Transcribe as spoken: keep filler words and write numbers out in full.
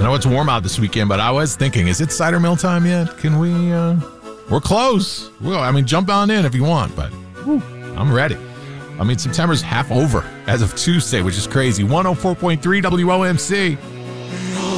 know it's warm out this weekend, but I was thinking, is it cider mill time yet? Can we, uh, we're close. Well, I mean, jump on in if you want, but whew, I'm ready. I mean, September's half over as of Tuesday, which is crazy. one oh four point three W O M C.